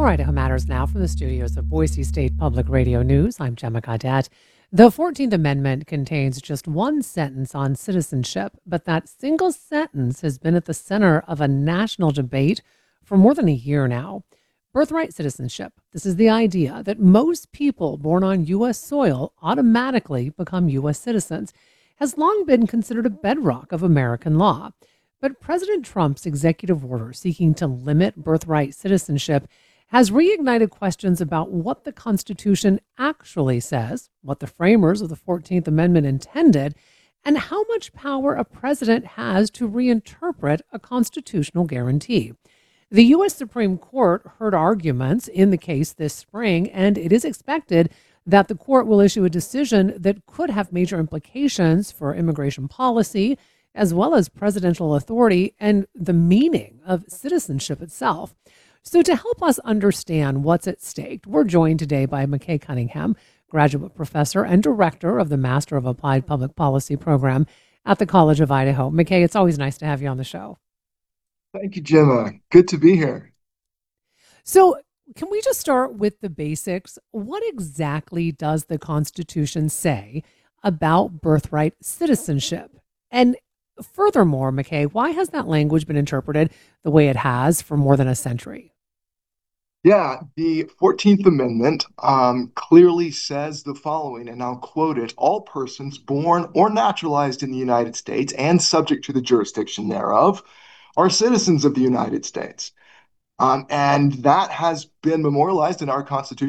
More Idaho Matters now from the studios of Boise State Public Radio News. I'm Gemma Gaudette. The 14th Amendment contains just one sentence on citizenship, but that single sentence has been at the center of a national debate for more than a year now. Birthright citizenship. This is the idea that most people born on U.S. soil automatically become U.S. citizens, has long been considered a bedrock of American law. But President Trump's executive order seeking to limit birthright citizenship has reignited questions about what the Constitution actually says, what the framers of the 14th Amendment intended, and how much power a president has to reinterpret a constitutional guarantee. The U.S. Supreme Court heard arguments in the case this spring, and it is expected that the court will issue a decision that could have major implications for immigration policy, as well as presidential authority and the meaning of citizenship itself. So to help us understand what's at stake, we're joined today by McKay Cunningham, graduate professor and director of the Master of Applied Public Policy program at the College of Idaho. McKay, it's always nice to have you on the show. Thank you, Gemma. Good to be here. So can we just start with the basics? What exactly does the Constitution say about birthright citizenship? And furthermore, McKay, why has that language been interpreted the way it has for more than a century? Yeah, the 14th Amendment clearly says the following, and I'll quote it: all persons born or naturalized in the United States and subject to the jurisdiction thereof are citizens of the United States. And that has been memorialized in our Constitution.